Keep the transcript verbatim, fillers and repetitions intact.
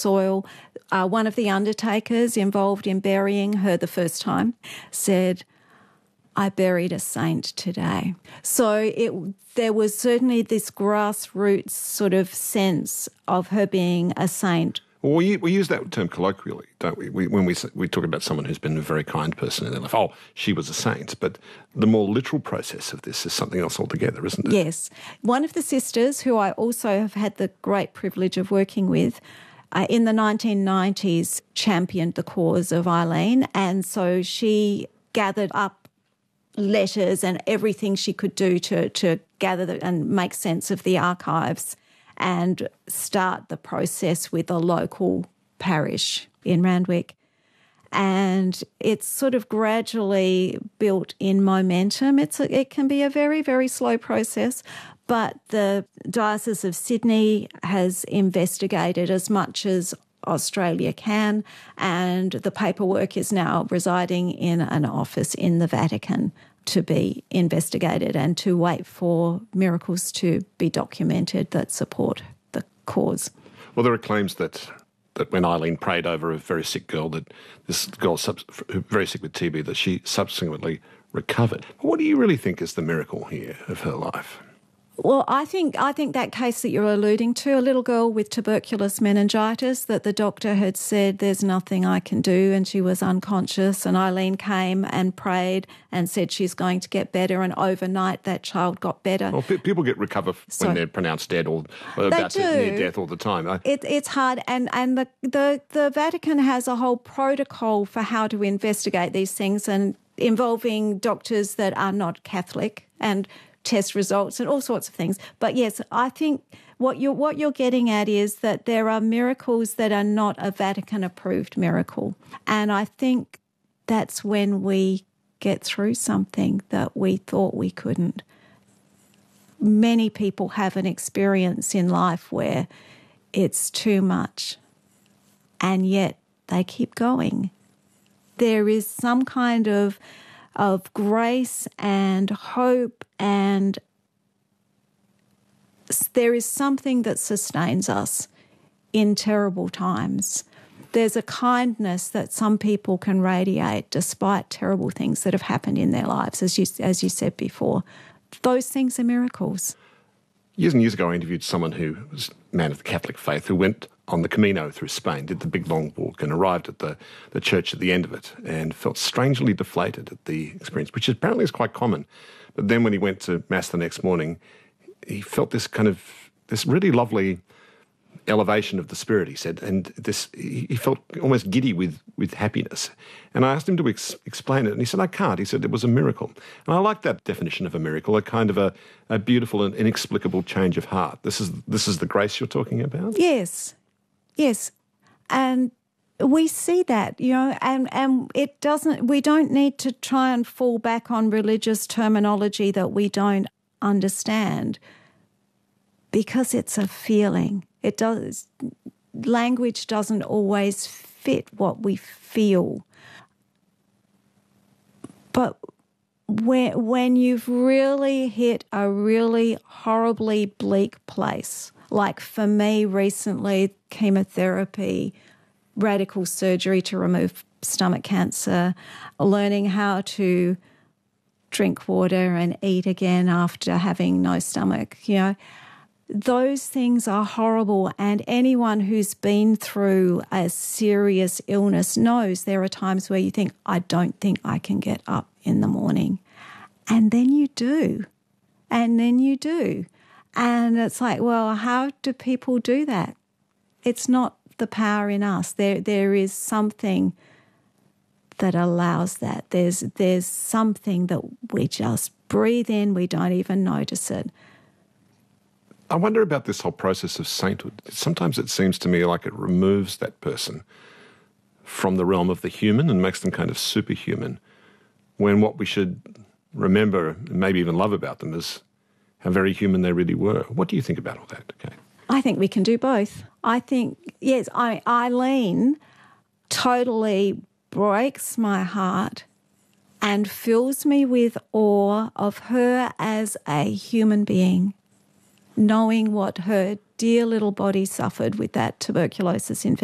soil. Uh, one of the undertakers involved in burying her the first time said, "I buried a saint today." So it, there was certainly this grassroots sort of sense of her being a saint. Well, we, we use that term colloquially, don't we? we when we we talk about someone who's been a very kind person in their life, oh, she was a saint. But the more literal process of this is something else altogether, isn't it? Yes. One of the sisters, who I also have had the great privilege of working with, uh, in the nineteen nineties championed the cause of Eileen, and so she gathered up letters and everything she could do to, to gather the, and make sense of the archives and start the process with a local parish in Randwick. And it's sort of gradually built in momentum. It's a, it can be a very, very slow process, but the Diocese of Sydney has investigated as much as Australia can, and the paperwork is now residing in an office in the Vatican to be investigated and to wait for miracles to be documented that support the cause. Well, there are claims that that when Eileen prayed over a very sick girl, that this girl, very sick with T B, that she subsequently recovered. What do you really think is the miracle here of her life? Well, I think I think that case that you're alluding to, a little girl with tuberculous meningitis, that the doctor had said there's nothing I can do, and she was unconscious, and Eileen came and prayed and said she's going to get better, and overnight that child got better. Well, p- people get recover so, when they're pronounced dead or about to near death all the time. I... It, it's hard, and, and the, the, the Vatican has a whole protocol for how to investigate these things, and involving doctors that are not Catholic and test results and all sorts of things. But yes, I think what you're, what you're getting at is that there are miracles that are not a Vatican-approved miracle. And I think that's when we get through something that we thought we couldn't. Many people have an experience in life where it's too much, and yet they keep going. There is some kind of of grace and hope, and there is something that sustains us in terrible times. There's a kindness that some people can radiate despite terrible things that have happened in their lives, as you, as you said before. Those things are miracles. Years and years ago, I interviewed someone who was a man of the Catholic faith who went on the Camino through Spain, did the big long walk and arrived at the, the church at the end of it and felt strangely deflated at the experience, which apparently is quite common. But then when he went to Mass the next morning, he felt this kind of, this really lovely elevation of the spirit, he said, and this he felt almost giddy with, with happiness. And I asked him to ex- explain it, and he said, I can't. He said it was a miracle. And I like that definition of a miracle, a kind of a, a beautiful and inexplicable change of heart. This is this is the grace you're talking about? Yes, yes. And we see that, you know, and, and it doesn't, we don't need to try and fall back on religious terminology that we don't understand, because it's a feeling. It does, language doesn't always fit what we feel. But when, when you've really hit a really horribly bleak place, like for me recently, chemotherapy, radical surgery to remove stomach cancer, learning how to drink water and eat again after having no stomach, you know, those things are horrible, and anyone who's been through a serious illness knows there are times where you think, I don't think I can get up in the morning. And then you do. And then you do. And it's like, well, how do people do that? It's not the power in us. There, there is something that allows that. There's, there's something that we just breathe in, we don't even notice it. I wonder about this whole process of sainthood. Sometimes it seems to me like it removes that person from the realm of the human and makes them kind of superhuman, when what we should remember and maybe even love about them is how very human they really were. What do you think about all that, Kate? I think we can do both. I think, yes, I, Eileen totally breaks my heart and fills me with awe of her as a human being, knowing what her dear little body suffered with that tuberculosis infection.